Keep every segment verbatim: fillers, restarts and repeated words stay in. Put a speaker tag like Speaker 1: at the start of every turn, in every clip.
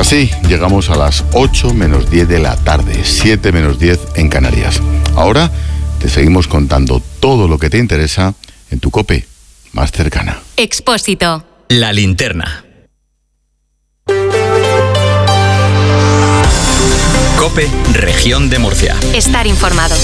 Speaker 1: Así llegamos a las ocho menos diez de la tarde, siete menos diez en Canarias. Ahora te seguimos contando todo lo que te interesa en tu COPE más cercana.
Speaker 2: Expósito.
Speaker 3: La linterna. COPE, Región de Murcia.
Speaker 2: Estar informado.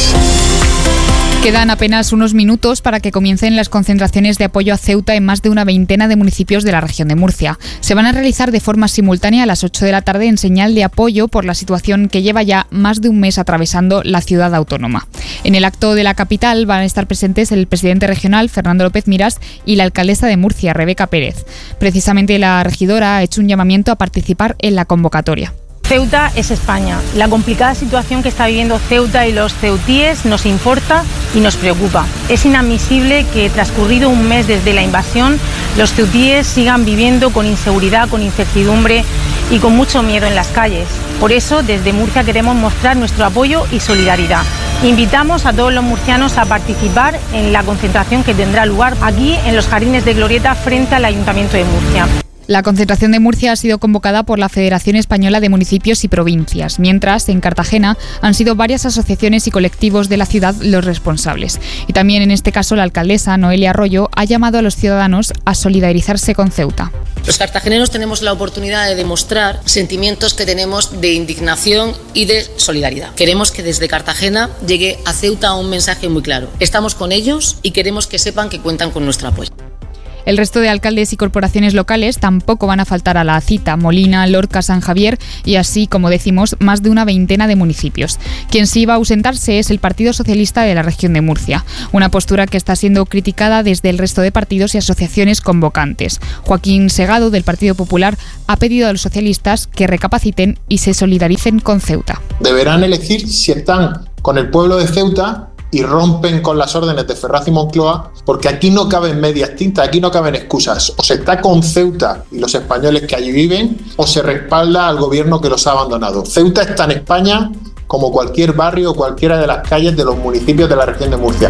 Speaker 4: Quedan apenas unos minutos para que comiencen las concentraciones de apoyo a Ceuta en más de una veintena de municipios de la región de Murcia. Se van a realizar de forma simultánea a las ocho de la tarde en señal de apoyo por la situación que lleva ya más de un mes atravesando la ciudad autónoma. En el acto de la capital van a estar presentes el presidente regional, Fernando López Miras, y la alcaldesa de Murcia, Rebeca Pérez. Precisamente la regidora ha hecho un llamamiento a participar en la convocatoria.
Speaker 5: Ceuta es España. La complicada situación que está viviendo Ceuta y los ceutíes nos importa y nos preocupa. Es inadmisible que, transcurrido un mes desde la invasión, los ceutíes sigan viviendo con inseguridad, con incertidumbre y con mucho miedo en las calles. Por eso, desde Murcia queremos mostrar nuestro apoyo y solidaridad. Invitamos a todos los murcianos a participar en la concentración que tendrá lugar aquí en los Jardines de Glorieta frente al Ayuntamiento de Murcia.
Speaker 4: La concentración de Murcia ha sido convocada por la Federación Española de Municipios y Provincias, mientras en Cartagena han sido varias asociaciones y colectivos de la ciudad los responsables. Y también en este caso la alcaldesa, Noelia Arroyo, ha llamado a los ciudadanos a solidarizarse con Ceuta.
Speaker 6: Los cartageneros tenemos la oportunidad de demostrar sentimientos que tenemos de indignación y de solidaridad. Queremos que desde Cartagena llegue a Ceuta un mensaje muy claro. Estamos con ellos y queremos que sepan que cuentan con nuestro apoyo.
Speaker 4: El resto de alcaldes y corporaciones locales tampoco van a faltar a la cita: Molina, Lorca, San Javier y así, como decimos, más de una veintena de municipios. Quien sí va a ausentarse es el Partido Socialista de la región de Murcia, una postura que está siendo criticada desde el resto de partidos y asociaciones convocantes. Joaquín Segado, del Partido Popular, ha pedido a los socialistas que recapaciten y se solidaricen con Ceuta.
Speaker 7: Deberán elegir si están con el pueblo de Ceuta y rompen con las órdenes de Ferraz y Moncloa, porque aquí no caben medias tintas, aquí no caben excusas. O se está con Ceuta y los españoles que allí viven, o se respalda al gobierno que los ha abandonado. Ceuta está en España como cualquier barrio o cualquiera de las calles de los municipios de la región de Murcia.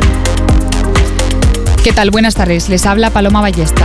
Speaker 4: ¿Qué tal? Buenas tardes, les habla Paloma Ballesta.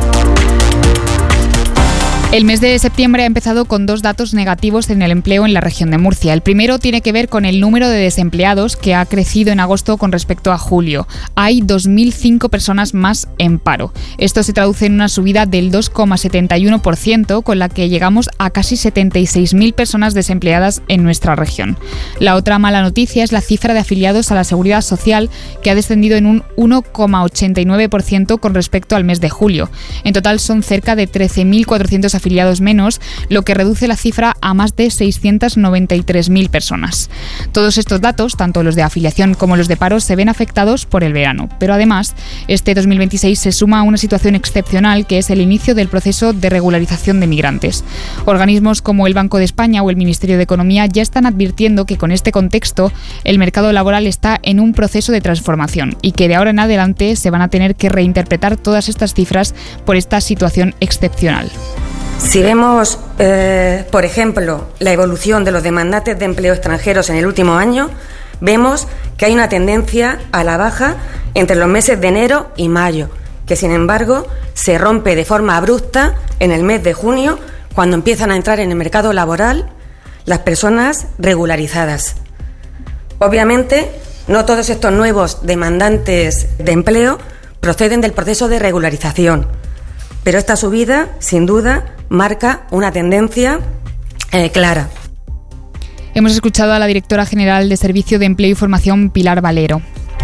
Speaker 4: El mes de septiembre ha empezado con dos datos negativos en el empleo en la región de Murcia. El primero tiene que ver con el número de desempleados, que ha crecido en agosto con respecto a julio. Hay dos mil cinco personas más en paro. Esto se traduce en una subida del dos coma setenta y uno por ciento, con la que llegamos a casi setenta y seis mil personas desempleadas en nuestra región. La otra mala noticia es la cifra de afiliados a la Seguridad Social, que ha descendido en un uno coma ochenta y nueve por ciento con respecto al mes de julio. En total son cerca de trece mil cuatrocientos afiliados menos, lo que reduce la cifra a más de seiscientas noventa y tres mil personas. Todos estos datos, tanto los de afiliación como los de paro, se ven afectados por el verano. Pero además, este dos mil veintiséis se suma a una situación excepcional, que es el inicio del proceso de regularización de migrantes. Organismos como el Banco de España o el Ministerio de Economía ya están advirtiendo que con este contexto el mercado laboral está en un proceso de transformación y que de ahora en adelante se van a tener que reinterpretar todas estas cifras por esta situación excepcional.
Speaker 8: Si vemos, eh, por ejemplo, la evolución de los demandantes de empleo extranjeros en el último año, vemos que hay una tendencia a la baja entre los meses de enero y mayo, que sin embargo se rompe de forma abrupta en el mes de junio, cuando empiezan a entrar en el mercado laboral las personas regularizadas. Obviamente, no todos estos nuevos demandantes de empleo proceden del proceso de regularización, pero esta subida, sin duda, marca una tendencia eh, clara.
Speaker 4: Hemos escuchado a la directora general de Servicio de Empleo y Formación, Pilar Valero.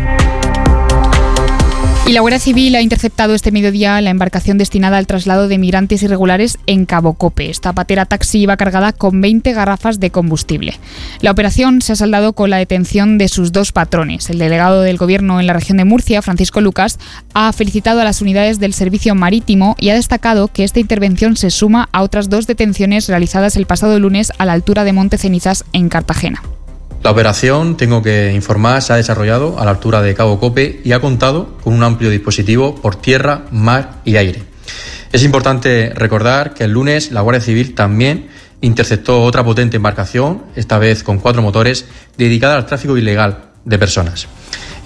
Speaker 4: Y la Guardia Civil ha interceptado este mediodía la embarcación destinada al traslado de migrantes irregulares en Cabo Cope. Esta patera taxi iba cargada con veinte garrafas de combustible. La operación se ha saldado con la detención de sus dos patrones. El delegado del Gobierno en la región de Murcia, Francisco Lucas, ha felicitado a las unidades del Servicio Marítimo y ha destacado que esta intervención se suma a otras dos detenciones realizadas el pasado lunes a la altura de Monte Cenizas, en Cartagena.
Speaker 9: La operación, tengo que informar, se ha desarrollado a la altura de Cabo Cope y ha contado con un amplio dispositivo por tierra, mar y aire. Es importante recordar que el lunes la Guardia Civil también interceptó otra potente embarcación, esta vez con cuatro motores, dedicada al tráfico ilegal de personas.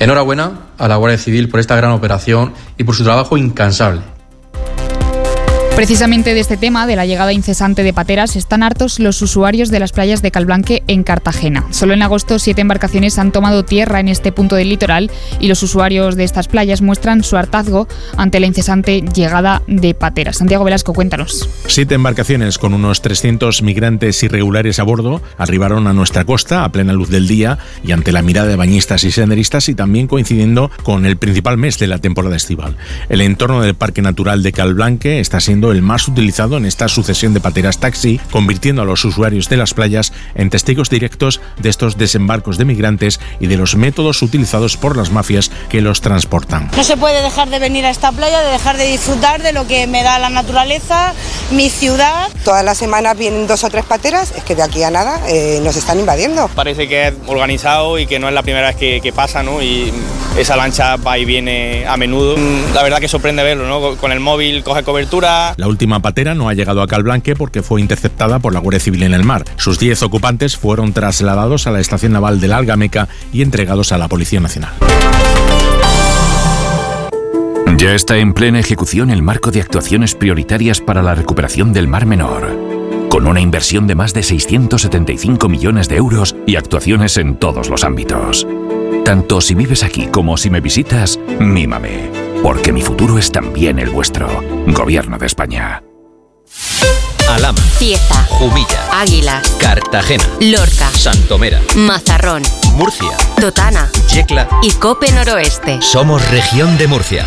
Speaker 9: Enhorabuena a la Guardia Civil por esta gran operación y por su trabajo incansable.
Speaker 4: Precisamente de este tema, de la llegada incesante de pateras, están hartos los usuarios de las playas de Calblanque en Cartagena. Solo en agosto siete embarcaciones han tomado tierra en este punto del litoral y los usuarios de estas playas muestran su hartazgo ante la incesante llegada de pateras. Santiago Velasco, cuéntanos.
Speaker 10: Siete embarcaciones con unos trescientos migrantes irregulares a bordo arribaron a nuestra costa a plena luz del día y ante la mirada de bañistas y senderistas, y también coincidiendo con el principal mes de la temporada estival. El entorno del Parque Natural de Calblanque está siendo el más utilizado en esta sucesión de pateras taxi, convirtiendo a los usuarios de las playas en testigos directos de estos desembarcos de migrantes y de los métodos utilizados por las mafias que los transportan.
Speaker 11: No se puede dejar de venir a esta playa, de dejar de disfrutar de lo que me da la naturaleza, mi ciudad.
Speaker 12: Todas las semanas vienen dos o tres pateras, es que de aquí a nada eh, nos están invadiendo.
Speaker 13: Parece que es organizado y que no es la primera vez que, que pasa, ¿no? Y esa lancha va y viene a menudo. La verdad que sorprende verlo, ¿no? Con el móvil coge cobertura.
Speaker 10: La última patera no ha llegado a Calblanque porque fue interceptada por la Guardia Civil en el mar. Sus diez ocupantes fueron trasladados a la estación naval de la Algameca y entregados a la Policía Nacional.
Speaker 14: Ya está en plena ejecución el marco de actuaciones prioritarias para la recuperación del Mar Menor, con una inversión de más de seiscientos setenta y cinco millones de euros y actuaciones en todos los ámbitos. Tanto si vives aquí como si me visitas, mímame, porque mi futuro es también el vuestro. Gobierno de España.
Speaker 3: Alhama,
Speaker 2: Cieza,
Speaker 3: Jumilla,
Speaker 2: Águilas,
Speaker 3: Cartagena,
Speaker 2: Lorca,
Speaker 3: Santomera,
Speaker 2: Mazarrón,
Speaker 3: Murcia,
Speaker 2: Totana,
Speaker 3: Yecla
Speaker 2: y Cope Noroeste.
Speaker 3: Somos Región de Murcia.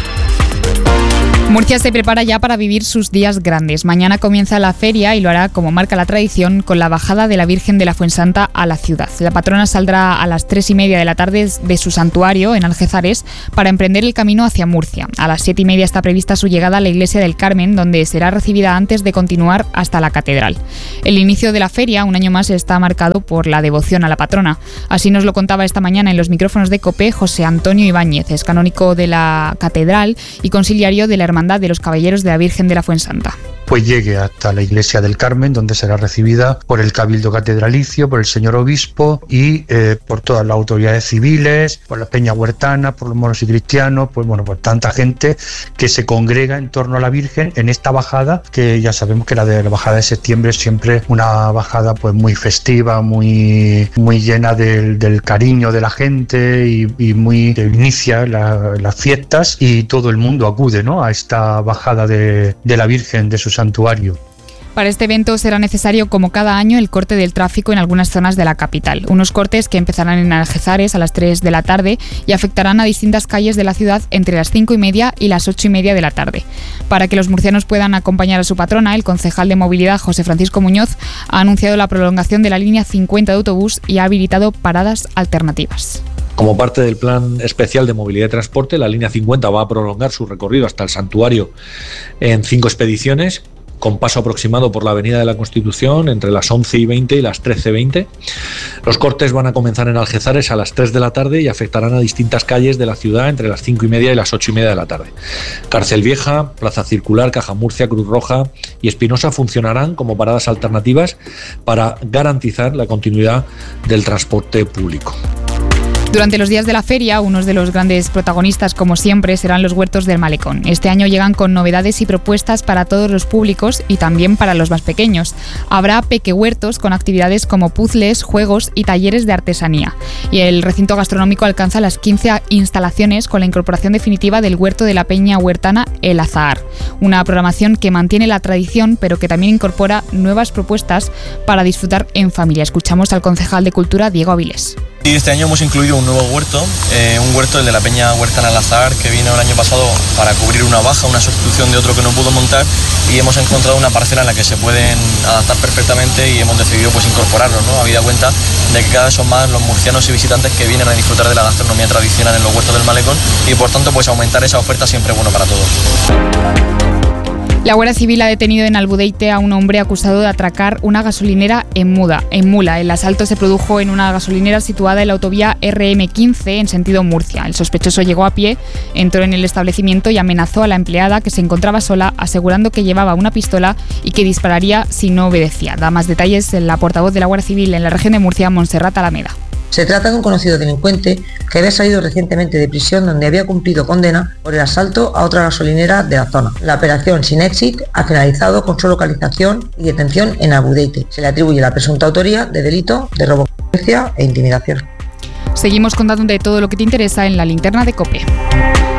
Speaker 4: Murcia se prepara ya para vivir sus días grandes. Mañana comienza la feria y lo hará, como marca la tradición, con la bajada de la Virgen de la Fuensanta a la ciudad. La patrona saldrá a las tres y media de la tarde de su santuario en Algézares para emprender el camino hacia Murcia. A las siete y media está prevista su llegada a la iglesia del Carmen, donde será recibida antes de continuar hasta la catedral. El inicio de la feria, un año más, está marcado por la devoción a la patrona. Así nos lo contaba esta mañana en los micrófonos de COPE José Antonio Ibáñez, es canónico de la catedral y conciliario de la Hermandad de los Caballeros de la Virgen de la Fuensanta.
Speaker 15: Pues llegue hasta la iglesia del Carmen, donde será recibida por el Cabildo Catedralicio, por el señor obispo y eh, por todas las autoridades civiles, por la Peña Huertana, por los moros y cristianos, pues bueno, por tanta gente que se congrega en torno a la Virgen en esta bajada, que ya sabemos que la de la bajada de septiembre es siempre una bajada pues muy festiva, muy, muy llena del, del cariño de la gente y, y muy que inicia la, las fiestas y todo el mundo acude, ¿no?, a esta bajada de, de la Virgen de sus santuario.
Speaker 4: Para este evento será necesario, como cada año, el corte del tráfico en algunas zonas de la capital. Unos cortes que empezarán en Algézares a las tres de la tarde y afectarán a distintas calles de la ciudad entre las cinco y media y las ocho y media de la tarde. Para que los murcianos puedan acompañar a su patrona, el concejal de Movilidad, José Francisco Muñoz, ha anunciado la prolongación de la línea cincuenta de autobús y ha habilitado paradas alternativas.
Speaker 16: Como parte del plan especial de movilidad y transporte, la línea cincuenta va a prolongar su recorrido hasta el santuario en cinco expediciones, con paso aproximado por la Avenida de la Constitución entre las once y veinte y las trece y veinte. Los cortes van a comenzar en Algézares a las tres de la tarde y afectarán a distintas calles de la ciudad entre las cinco y media y las ocho y media de la tarde. Cárcel Vieja, Plaza Circular, Caja Murcia, Cruz Roja y Espinosa funcionarán como paradas alternativas para garantizar la continuidad del transporte público.
Speaker 4: Durante los días de la feria, unos de los grandes protagonistas, como siempre, serán los huertos del Malecón. Este año llegan con novedades y propuestas para todos los públicos y también para los más pequeños. Habrá pequehuertos con actividades como puzzles, juegos y talleres de artesanía. Y el recinto gastronómico alcanza las quince instalaciones con la incorporación definitiva del huerto de la Peña Huertana El Azahar. Una programación que mantiene la tradición, pero que también incorpora nuevas propuestas para disfrutar en familia. Escuchamos al concejal de Cultura, Diego Avilés.
Speaker 17: Y este año hemos incluido un nuevo huerto, eh, un huerto, el de la Peña Huertana El Azahar, que vino el año pasado para cubrir una baja, una sustitución de otro que no pudo montar, y hemos encontrado una parcela en la que se pueden adaptar perfectamente y hemos decidido pues incorporarlos, ¿no? Habida cuenta de que cada vez son más los murcianos y visitantes que vienen a disfrutar de la gastronomía tradicional en los huertos del Malecón y por tanto pues aumentar esa oferta siempre es bueno para todos.
Speaker 4: La Guardia Civil ha detenido en Albudeite a un hombre acusado de atracar una gasolinera en, Muda, en Mula. El asalto se produjo en una gasolinera situada en la autovía erre eme quince en sentido Murcia. El sospechoso llegó a pie, entró en el establecimiento y amenazó a la empleada, que se encontraba sola, asegurando que llevaba una pistola y que dispararía si no obedecía. Da más detalles en la portavoz de la Guardia Civil en la región de Murcia, Montserrat Alameda.
Speaker 18: Se trata de un conocido delincuente que había salido recientemente de prisión, donde había cumplido condena por el asalto a otra gasolinera de la zona. La operación sin éxito ha finalizado con su localización y detención en Albudeite. Se le atribuye la presunta autoría de delito de robo e intimidación.
Speaker 4: Seguimos contando de todo lo que te interesa en la linterna de COPE.